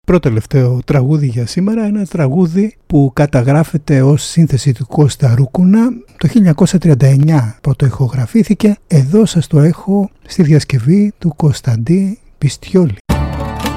πρώτο τελευταίο τραγούδι για σήμερα, ένα τραγούδι που καταγράφεται ως σύνθεση του Κώστα Ρούκουνα. Το 1939 πρωτοηχογραφήθηκε. Εδώ σας το έχω στη διασκευή του Κωνσταντί Πιστιόλη.